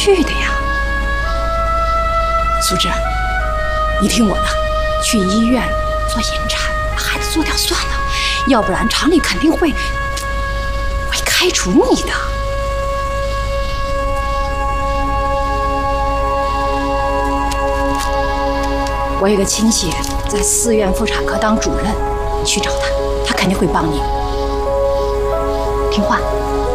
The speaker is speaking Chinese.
去的呀。苏芝，你听我的，去医院做引产，把孩子做掉算了，要不然厂里肯定会开除你的。我有个亲戚在4院妇产科当主任，你去找他，他肯定会帮你。听话。